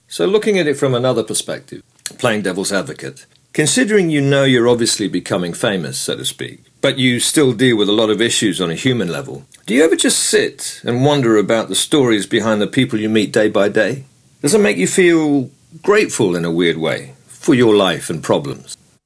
So looking at it from another perspective, playing devil's advocate, considering you know you're obviously becoming famous, so to speak, but you still deal with a lot of issues on a human level, do you ever just sit and wonder about the stories behind the people you meet day by day? Does it make you feel grateful in a weird way for your life and problems?